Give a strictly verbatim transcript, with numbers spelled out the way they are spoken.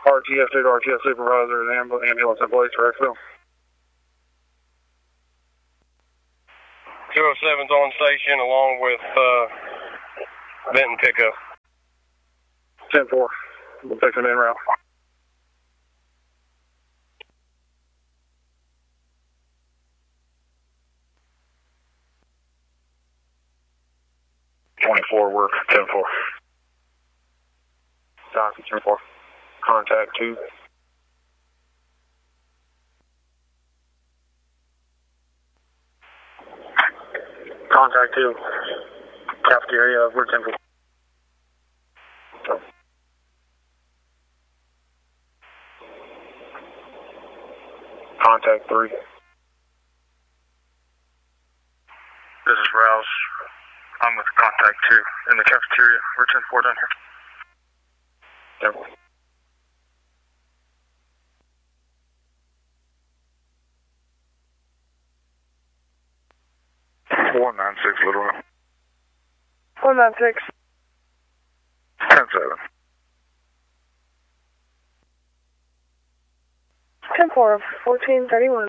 R T S eight R T S supervisor and ambul ambulance in place for Exville. two oh seven's on station along with uh, Benton pickup. ten four. We'll take them in route. twenty-four, work ten four. Copy, ten four. Contact two. Contact two. Cafeteria, we're ten four. So. Contact three. This is Rouse. I'm with contact two in the cafeteria. We're ten four down here. ten four. one nine six, Little Rock. one nine six. ten seven. ten four, fourteen thirty-one.